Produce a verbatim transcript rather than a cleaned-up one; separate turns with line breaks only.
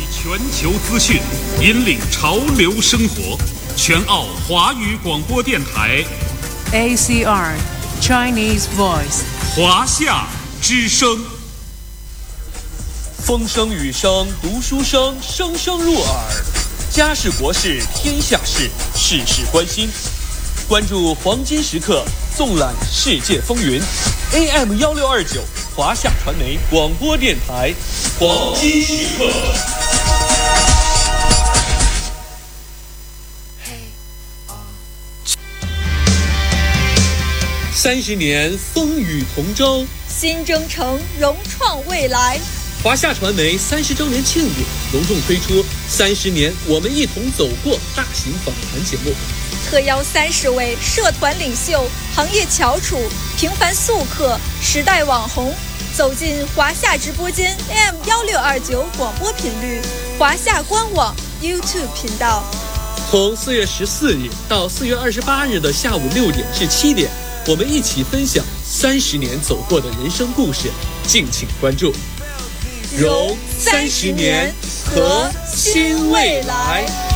全球资讯，引领潮流生活。全澳华语广播电台
A C R Chinese Voice
华夏之声。
风声雨声读书声，声声入耳。家事国事天下事，事事关心。关注黄金时刻，纵览世界风云。A M 幺六二九华夏传媒广播电台，黄金时刻。三十年风雨同舟，
新征程融创未来。
华夏传媒三十周年庆典隆重推出三十年我们一同走过大型访谈节目，
特邀三十位社团领袖、行业翘楚、平凡素客、时代网红，走进华夏直播间 A M 幺六二九广播频率、华夏官网 YouTube 频道。
从四月十四日到四月二十八日的下午六点至七点，我们一起分享三十年走过的人生故事，敬请关注。
融三十年，和新未来。